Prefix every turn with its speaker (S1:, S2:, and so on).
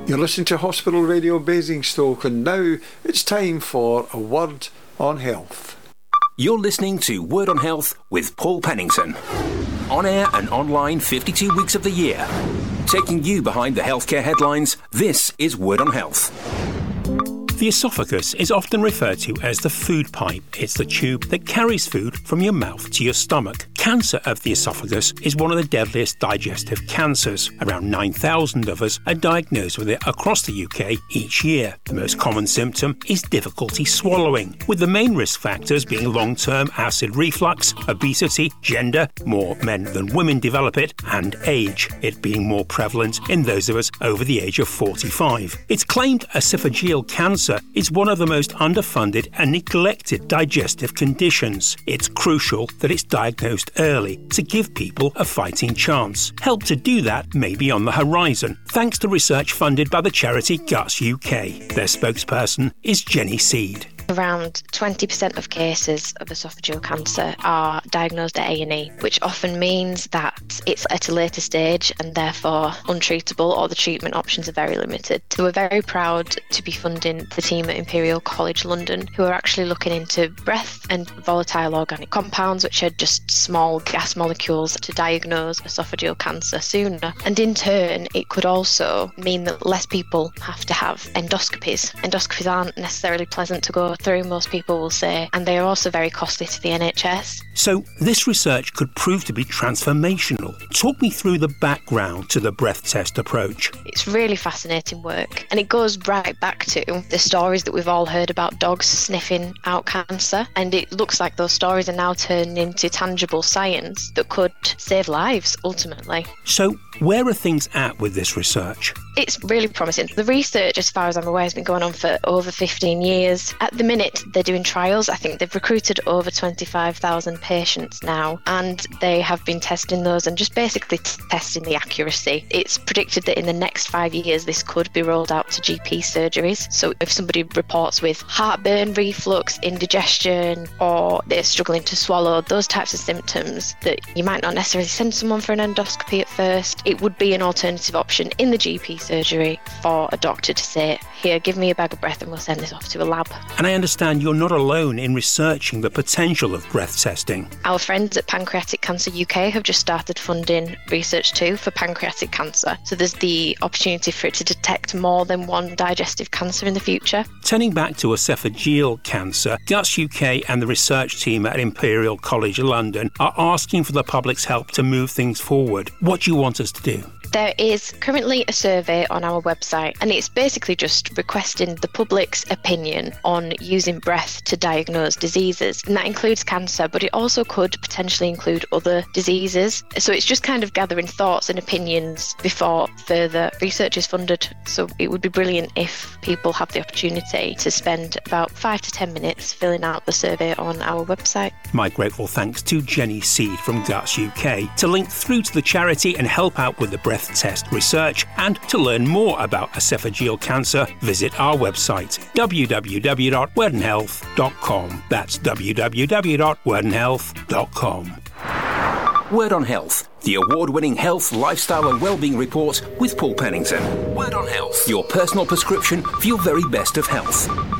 S1: You're listening to Hospital Radio Basingstoke, and now it's time for a Word on Health.
S2: You're listening to Word on Health with Paul Pennington. On air and online 52 weeks of the year. Taking you behind the healthcare headlines, this is Word on Health.
S3: The esophagus is often referred to as the food pipe. It's the tube that carries food from your mouth to your stomach. Cancer of the esophagus is one of the deadliest digestive cancers. Around 9,000 of us are diagnosed with it across the UK each year. The most common symptom is difficulty swallowing, with the main risk factors being long-term acid reflux, obesity, gender, more men than women develop it, and age, it being more prevalent in those of us over the age of 45. It's claimed esophageal cancer is one of the most underfunded and neglected digestive conditions. It's crucial that it's diagnosed early to give people a fighting chance. Help to do that may be on the horizon, thanks to research funded by the charity Guts UK. Their spokesperson is Jenny Seed.
S4: Around 20% of cases of esophageal cancer are diagnosed at A&E, which often means that it's at a later stage and therefore untreatable, or the treatment options are very limited. So we're very proud to be funding the team at Imperial College London, who are actually looking into breath and volatile organic compounds, which are just small gas molecules, to diagnose esophageal cancer sooner. And in turn, it could also mean that less people have to have endoscopies. Endoscopies aren't necessarily pleasant to go through, most people will say, and they are also very costly to the NHS.
S3: So this research could prove to be transformational. Talk me through the background to the breath test approach.
S4: It's really fascinating work, and it goes right back to the stories that we've all heard about dogs sniffing out cancer, and it looks like those stories are now turning into tangible science that could save lives ultimately.
S3: So where are things at with this research?
S4: It's really promising. The research, as far as I'm aware, has been going on for over 15 years. At the minute, they're doing trials. I think they've recruited over 25,000 patients now, and they have been testing those and just basically testing the accuracy. It's predicted that in the next 5 years, this could be rolled out to GP surgeries. So if somebody reports with heartburn, reflux, indigestion, or they're struggling to swallow, those types of symptoms that you might not necessarily send someone for an endoscopy at first, it would be an alternative option in the GP surgery for a doctor to say, here, give me a bag of breath and we'll send this off to a lab.
S3: And I understand you're not alone in researching the potential of breath testing.
S4: Our friends at Pancreatic Cancer UK have just started funding research too for pancreatic cancer. So there's the opportunity for it to detect more than one digestive cancer in the future.
S3: Turning back to esophageal cancer, Guts UK and the research team at Imperial College London are asking for the public's help to move things forward. What do you want us to do?
S4: There is currently a survey on our website, and it's basically just requesting the public's opinion on using breath to diagnose diseases. And that includes cancer, but it also could potentially include other diseases. So it's just kind of gathering thoughts and opinions before further research is funded. So it would be brilliant if people have the opportunity to spend about 5 to 10 minutes filling out the survey on our website.
S3: My grateful thanks to Jenny Seed from Guts UK. To link through to the charity and help out with the breath test research, and to learn more about esophageal cancer, visit our website www.wordonhealth.com. That's www.wordonhealth.com.
S2: Word on Health, the award-winning health, lifestyle and wellbeing report with Paul Pennington. Word on Health, your personal prescription for your very best of health.